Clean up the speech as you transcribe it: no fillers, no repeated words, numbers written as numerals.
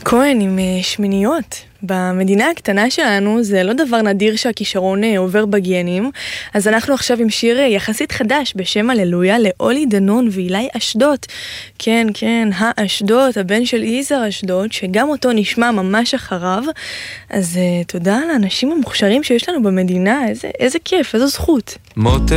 כהן עם שמיניות. במדינה הקטנה שלנו זה לא דבר נדיר שהכישרון עובר בגנים, אז אנחנו עכשיו עם שיר יחסית חדש בשם הללויה לאולי דנון ואילי אשדות. כן, כן, האשדות, הבן של יזהר אשדות, שגם אותו נשמע ממש אחריו. אז תודה לאנשים המוכשרים שיש לנו במדינה, איזה כיף, איזו זכות.